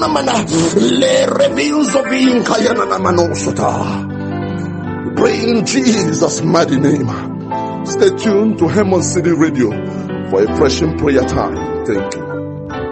Le reveals of being Kayana Manosota. Pray in Jesus' mighty name. Stay tuned to Hammond City Radio for a fresh prayer time. Thank you.